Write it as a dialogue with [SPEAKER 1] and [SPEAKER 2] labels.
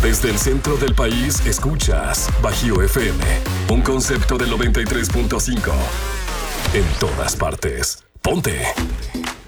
[SPEAKER 1] Desde el centro del país, escuchas Bajío FM, un concepto del 93.5. En todas partes. Ponte.